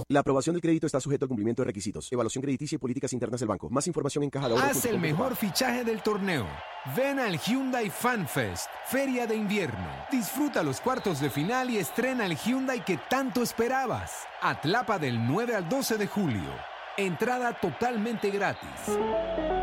La aprobación del crédito está sujeto al cumplimiento de requisitos, evaluación crediticia y políticas internas del banco. Más información en Caja de Ahorro. Haz el mejor fichaje del torneo. Ven al Hyundai Fan Fest, Feria de Invierno. Disfruta los cuartos de final y estrena el Hyundai que tanto esperabas. Atlapa del 9 al 12 de julio. Entrada totalmente gratis.